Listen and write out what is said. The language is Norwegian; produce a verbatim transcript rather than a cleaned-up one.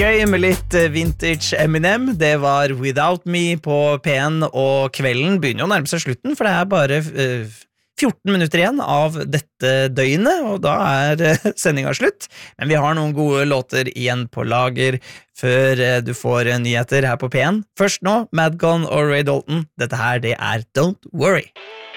Gøy med litt vintage Eminem. Det var Without Me på P en, og kvelden begynner jo å nærme seg slutten, for det er bare uh, fjorten minutter igjen av dette døgnet, og da er uh, sendinga slutt. Men vi har noen gode låter igjen på lager før uh, du får uh, nyheter her på P en. Først nå, Madcon og Ray Dalton. Dette her, det er Don't Worry.